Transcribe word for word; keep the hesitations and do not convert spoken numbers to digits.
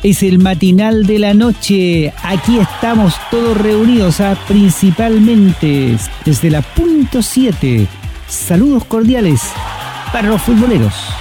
Es el matinal de la noche. Aquí estamos todos reunidos, ¿ah? Principalmente desde la punto siete. Saludos cordiales para los futboleros.